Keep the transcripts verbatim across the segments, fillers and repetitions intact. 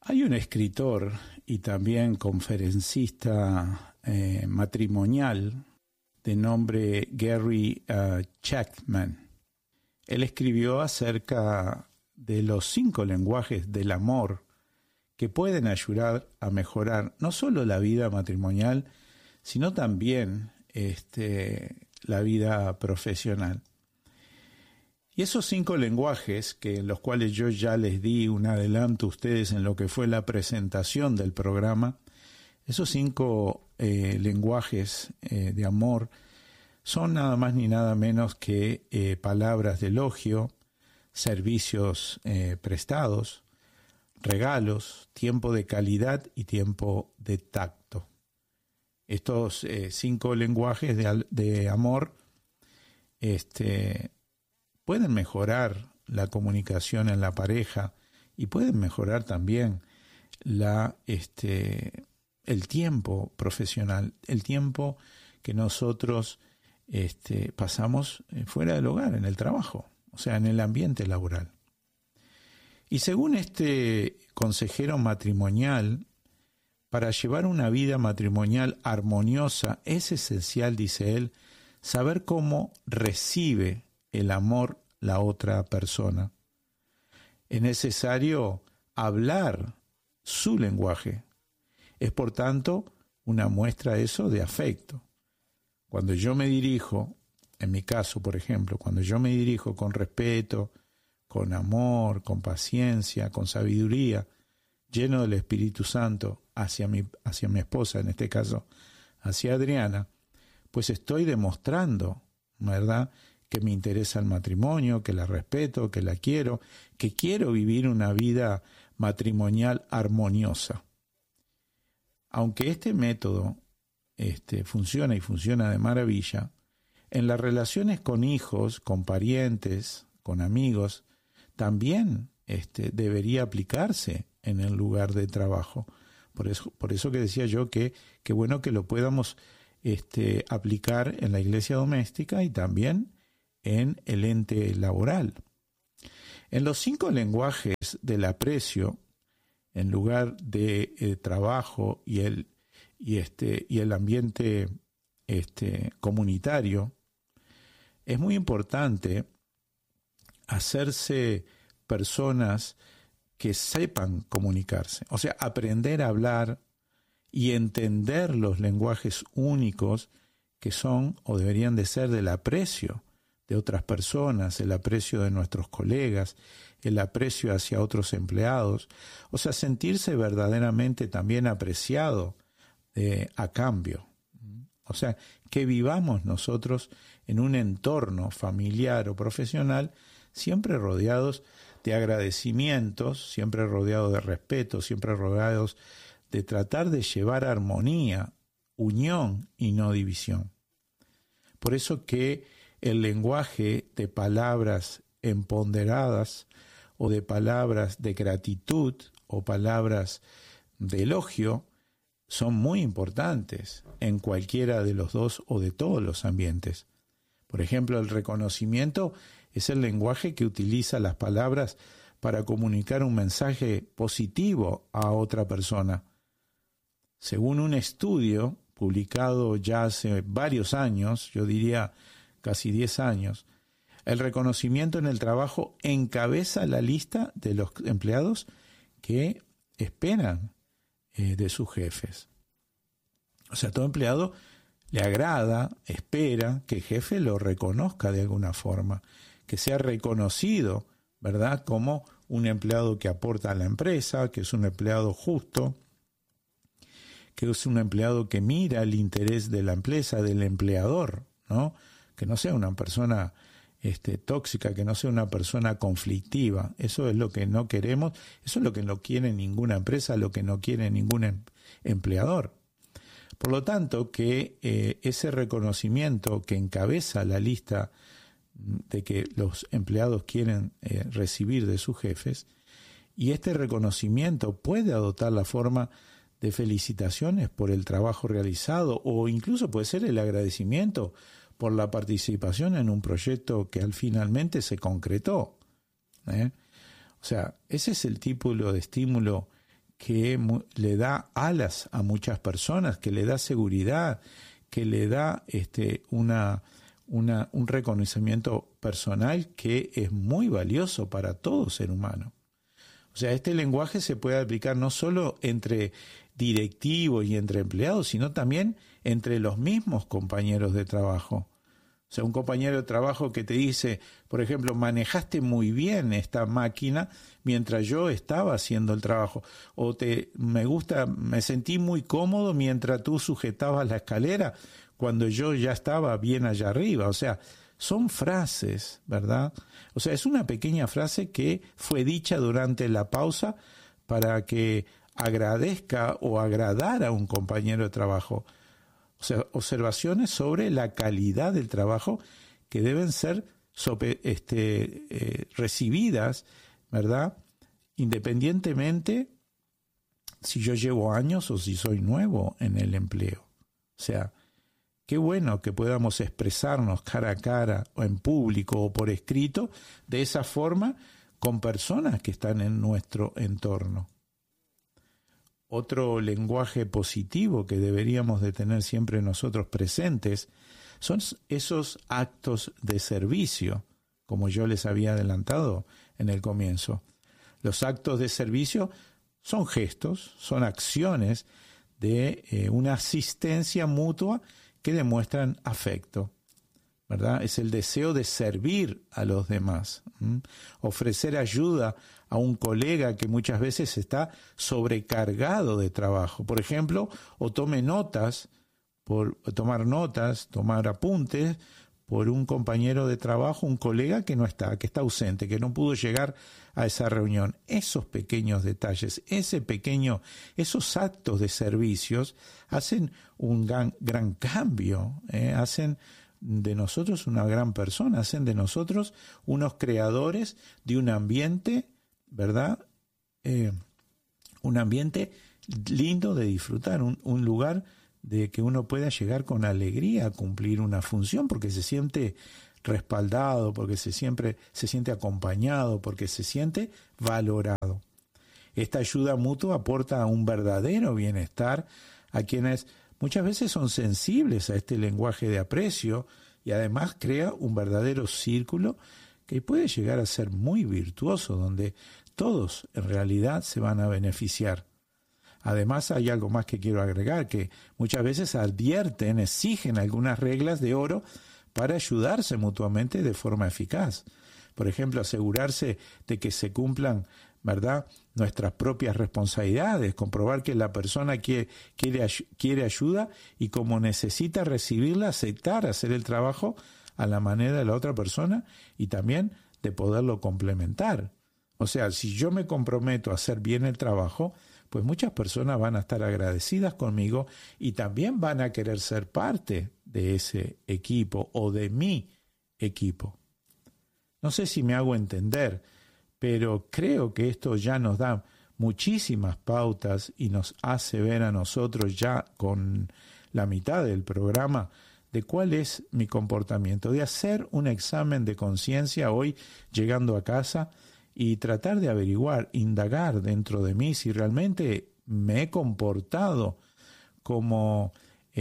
Hay un escritor y también conferencista eh, matrimonial de nombre Gary uh, Chapman. Él escribió acerca de los cinco lenguajes del amor que pueden ayudar a mejorar no solo la vida matrimonial, sino también este, la vida profesional. Y esos cinco lenguajes, que en los cuales yo ya les di un adelanto a ustedes en lo que fue la presentación del programa, esos cinco eh, lenguajes eh, de amor son nada más ni nada menos que eh, palabras de elogio, servicios eh, prestados, regalos, tiempo de calidad y tiempo de tacto. Estos eh, cinco lenguajes de, de amor este, pueden mejorar la comunicación en la pareja y pueden mejorar también la, este, el tiempo profesional, el tiempo que nosotros este, pasamos fuera del hogar, en el trabajo, o sea, en el ambiente laboral. Y según este consejero matrimonial, para llevar una vida matrimonial armoniosa es esencial, dice él, saber cómo recibe el amor la otra persona. Es necesario hablar su lenguaje. Es por tanto una muestra eso de afecto. Cuando yo me dirijo, en mi caso por ejemplo, cuando yo me dirijo con respeto, con amor, con paciencia, con sabiduría, lleno del Espíritu Santo hacia mi, hacia mi esposa, en este caso hacia Adriana, pues estoy demostrando, ¿verdad?, que me interesa el matrimonio, que la respeto, que la quiero, que quiero vivir una vida matrimonial armoniosa. Aunque este método este, funciona y funciona de maravilla, en las relaciones con hijos, con parientes, con amigos, también este, debería aplicarse en el lugar de trabajo. Por eso, por eso que decía yo que, que bueno que lo podamos este, aplicar en la iglesia doméstica y también en el ente laboral. En los cinco lenguajes del aprecio, en lugar de eh, trabajo y el, y este, y el ambiente este, comunitario, es muy importante hacerse personas que sepan comunicarse, o sea, aprender a hablar y entender los lenguajes únicos que son o deberían de ser del aprecio de otras personas, el aprecio de nuestros colegas, el aprecio hacia otros empleados, o sea, sentirse verdaderamente también apreciado eh, a cambio. O sea, que vivamos nosotros en un entorno familiar o profesional siempre rodeados de agradecimientos, siempre rodeados de respeto, siempre rodeados de tratar de llevar armonía, unión y no división. Por eso que el lenguaje de palabras empoderadas o de palabras de gratitud o palabras de elogio son muy importantes en cualquiera de los dos o de todos los ambientes. Por ejemplo, el reconocimiento es el lenguaje que utiliza las palabras para comunicar un mensaje positivo a otra persona. Según un estudio publicado ya hace varios años, yo diría casi diez años, el reconocimiento en el trabajo encabeza la lista de los empleados que esperan eh, de sus jefes. O sea, todo empleado le agrada, espera que el jefe lo reconozca de alguna forma, que sea reconocido, ¿verdad?, como un empleado que aporta a la empresa, que es un empleado justo, que es un empleado que mira el interés de la empresa, del empleador, ¿no?, que no sea una persona este, tóxica, que no sea una persona conflictiva. Eso es lo que no queremos, eso es lo que no quiere ninguna empresa, lo que no quiere ningún em- empleador. Por lo tanto, que eh, ese reconocimiento que encabeza la lista de que los empleados quieren eh, recibir de sus jefes, y este reconocimiento puede adoptar la forma de felicitaciones por el trabajo realizado o incluso puede ser el agradecimiento por la participación en un proyecto que al finalmente se concretó. ¿eh? O sea, ese es el tipo de estímulo que mu- le da alas a muchas personas, que le da seguridad, que le da este, una, una, un reconocimiento personal que es muy valioso para todo ser humano. O sea, este lenguaje se puede aplicar no solo entre directivos y entre empleados, sino también entre los mismos compañeros de trabajo. O sea, un compañero de trabajo que te dice, por ejemplo, manejaste muy bien esta máquina mientras yo estaba haciendo el trabajo. O te, me gusta, me sentí muy cómodo mientras tú sujetabas la escalera cuando yo ya estaba bien allá arriba. O sea, son frases, ¿verdad? O sea, es una pequeña frase que fue dicha durante la pausa para que agradezca o agradara a un compañero de trabajo. O sea, observaciones sobre la calidad del trabajo que deben ser sobre, este, eh, recibidas, ¿verdad? Independientemente si yo llevo años o si soy nuevo en el empleo. O sea, qué bueno que podamos expresarnos cara a cara o en público o por escrito de esa forma con personas que están en nuestro entorno. Otro lenguaje positivo que deberíamos de tener siempre nosotros presentes son esos actos de servicio, como yo les había adelantado en el comienzo. Los actos de servicio son gestos, son acciones de eh, una asistencia mutua que demuestran afecto, ¿verdad? Es el deseo de servir a los demás, ¿m? Ofrecer ayuda a un colega que muchas veces está sobrecargado de trabajo. Por ejemplo, o tome notas, por tomar notas, tomar apuntes por un compañero de trabajo, un colega que no está, que está ausente, que no pudo llegar a esa reunión. Esos pequeños detalles, ese pequeño, esos actos de servicios hacen un gran, gran cambio, ¿eh? Hacen de nosotros una gran persona, hacen de nosotros unos creadores de un ambiente, ¿verdad? Eh, un ambiente lindo de disfrutar, un, un lugar de que uno pueda llegar con alegría a cumplir una función porque se siente respaldado, porque se siempre se siente acompañado, porque se siente valorado. Esta ayuda mutua aporta un verdadero bienestar a quienes muchas veces son sensibles a este lenguaje de aprecio y además crea un verdadero círculo que puede llegar a ser muy virtuoso, donde todos en realidad se van a beneficiar. Además hay algo más que quiero agregar, que muchas veces advierten, exigen algunas reglas de oro para ayudarse mutuamente de forma eficaz. Por ejemplo, asegurarse de que se cumplan, ¿verdad?, nuestras propias responsabilidades, comprobar que la persona quiere, quiere, quiere ayuda y como necesita recibirla, aceptar hacer el trabajo a la manera de la otra persona y también de poderlo complementar. O sea, si yo me comprometo a hacer bien el trabajo, pues muchas personas van a estar agradecidas conmigo y también van a querer ser parte de ese equipo o de mi equipo. No sé si me hago entender, pero creo que esto ya nos da muchísimas pautas y nos hace ver a nosotros ya con la mitad del programa de cuál es mi comportamiento, de hacer un examen de conciencia hoy llegando a casa y tratar de averiguar, indagar dentro de mí si realmente me he comportado como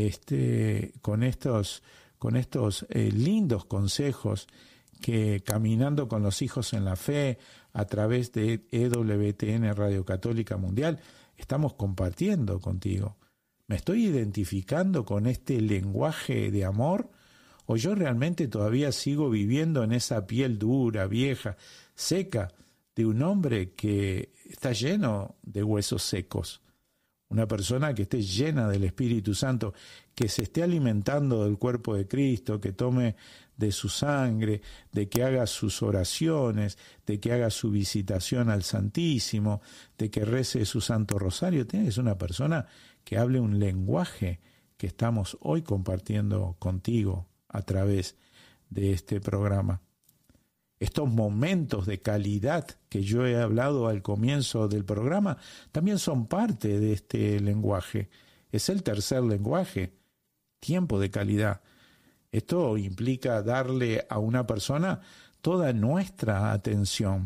este con estos con estos eh, lindos consejos que Caminando con los Hijos en la Fe a través de E W T N Radio Católica Mundial estamos compartiendo contigo. ¿Me estoy identificando con este lenguaje de amor o yo realmente todavía sigo viviendo en esa piel dura, vieja, seca de un hombre que está lleno de huesos secos? Una persona que esté llena del Espíritu Santo, que se esté alimentando del cuerpo de Cristo, que tome de su sangre, de que haga sus oraciones, de que haga su visitación al Santísimo, de que rece su Santo Rosario. Es una persona que hable un lenguaje que estamos hoy compartiendo contigo a través de este programa. Estos momentos de calidad que yo he hablado al comienzo del programa también son parte de este lenguaje. Es el tercer lenguaje, tiempo de calidad. Esto implica darle a una persona toda nuestra atención,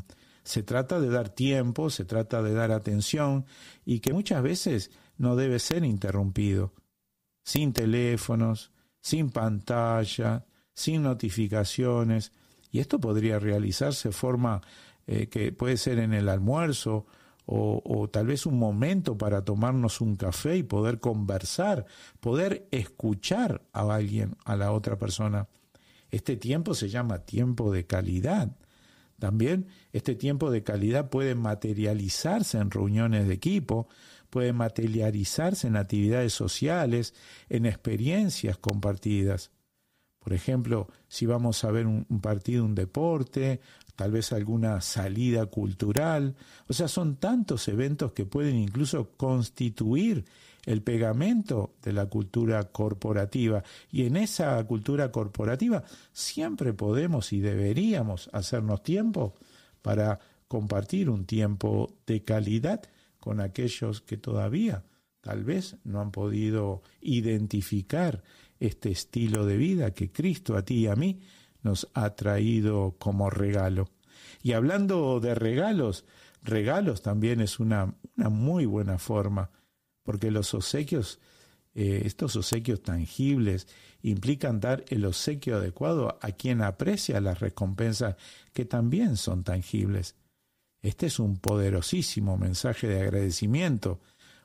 Se trata de dar tiempo, se trata de dar atención y que muchas veces no debe ser interrumpido. Sin teléfonos, sin pantalla, sin notificaciones. Y esto podría realizarse de forma eh, que puede ser en el almuerzo o, o tal vez un momento para tomarnos un café y poder conversar, poder escuchar a alguien, a la otra persona. Este tiempo se llama tiempo de calidad. También este tiempo de calidad puede materializarse en reuniones de equipo, puede materializarse en actividades sociales, en experiencias compartidas. Por ejemplo, si vamos a ver un, un partido, un deporte, tal vez alguna salida cultural. O sea, son tantos eventos que pueden incluso constituir el pegamento de la cultura corporativa. Y en esa cultura corporativa siempre podemos y deberíamos hacernos tiempo para compartir un tiempo de calidad con aquellos que todavía tal vez no han podido identificar este estilo de vida que Cristo a ti y a mí nos ha traído como regalo. Y hablando de regalos, regalos también es una, una muy buena forma, porque los obsequios, eh, estos obsequios tangibles, implican dar el obsequio adecuado a quien aprecia las recompensas que también son tangibles. Este es un poderosísimo mensaje de agradecimiento,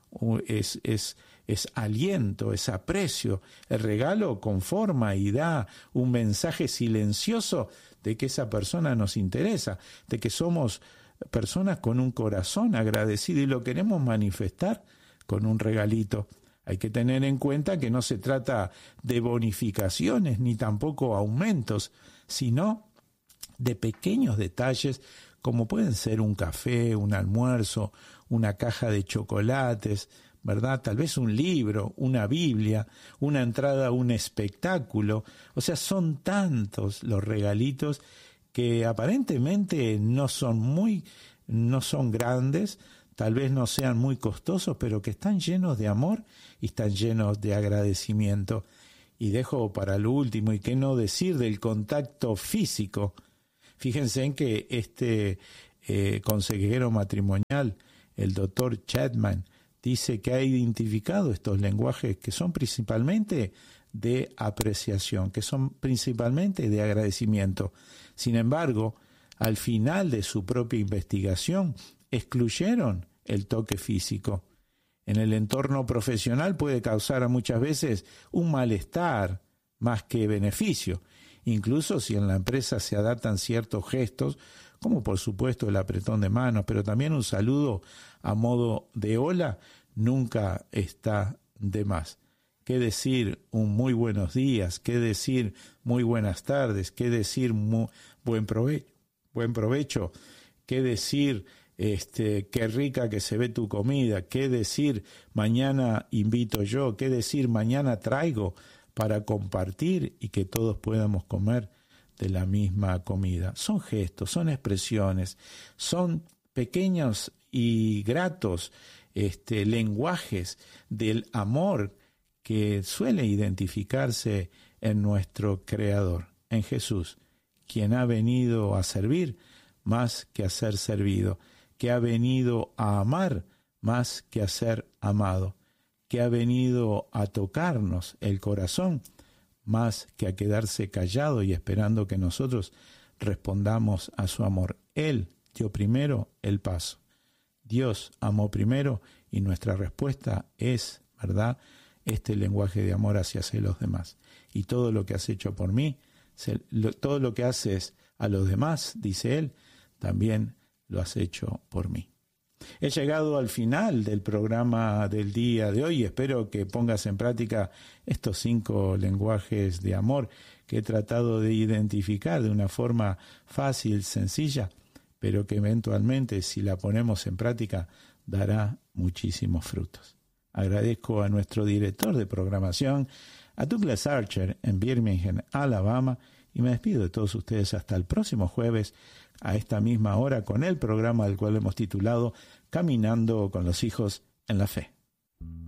es, es, es aliento, es aprecio. El regalo conforma y da un mensaje silencioso de que esa persona nos interesa, de que somos personas con un corazón agradecido y lo queremos manifestar con un regalito. Hay que tener en cuenta que no se trata de bonificaciones ni tampoco aumentos, sino de pequeños detalles como pueden ser un café, un almuerzo, una caja de chocolates, ¿verdad? Tal vez un libro, una Biblia, una entrada a un espectáculo. O sea, son tantos los regalitos que aparentemente no son muy, no son grandes, tal vez no sean muy costosos, pero que están llenos de amor y están llenos de agradecimiento. Y dejo para lo último, y qué no decir del contacto físico. Fíjense en que este eh, consejero matrimonial, el doctor Chapman, dice que ha identificado estos lenguajes que son principalmente de apreciación, que son principalmente de agradecimiento. Sin embargo, al final de su propia investigación, excluyeron el toque físico. En el entorno profesional puede causar muchas veces un malestar más que beneficio, incluso si en la empresa se adaptan ciertos gestos, como por supuesto el apretón de manos, pero también un saludo a modo de hola nunca está de más. ¿Qué decir un muy buenos días? ¿Qué decir muy buenas tardes? ¿Qué decir muy buen provecho? Buen provecho? ¿Qué decir este, qué rica que se ve tu comida? ¿Qué decir mañana invito yo? ¿Qué decir mañana traigo para compartir y que todos podamos comer de la misma comida? Son gestos, son expresiones, son pequeños y gratos este, lenguajes del amor que suele identificarse en nuestro Creador, en Jesús, quien ha venido a servir más que a ser servido, que ha venido a amar más que a ser amado, que ha venido a tocarnos el corazón más que a quedarse callado y esperando que nosotros respondamos a su amor. Él dio primero el paso. Dios amó primero y nuestra respuesta es, ¿verdad?, este lenguaje de amor hacia los demás. Y todo lo que has hecho por mí, todo lo que haces a los demás, dice él, también lo has hecho por mí. He llegado al final del programa del día de hoy. Espero que pongas en práctica estos cinco lenguajes de amor que he tratado de identificar de una forma fácil, sencilla, pero que eventualmente, si la ponemos en práctica, dará muchísimos frutos. Agradezco a nuestro director de programación, a Douglas Archer en Birmingham, Alabama, y me despido de todos ustedes hasta el próximo jueves a esta misma hora con el programa del cual hemos titulado Caminando con los hijos en la fe.